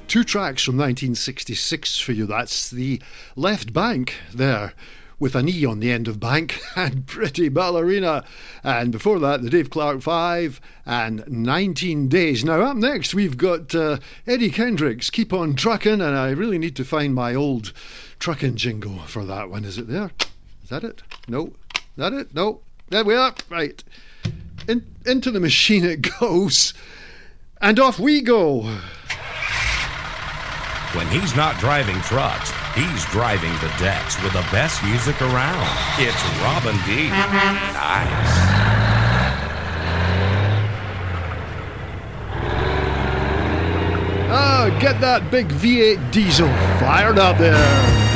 two tracks from 1966 for you. That's the Left Bank there, with an E on the end of bank, and Pretty Ballerina. And before that, the Dave Clark 5 and 19 Days. Now, up next, we've got Eddie Kendricks, Keep On Truckin', and I really need to find my old truckin' jingle for that one. Is it there? Is that it? No. Is that it? No. There we are. Right. Into the machine it goes, and off we go. When he's not driving trucks, he's driving the decks with the best music around. It's Robin D. Nice. Get that big V8 diesel fired up there.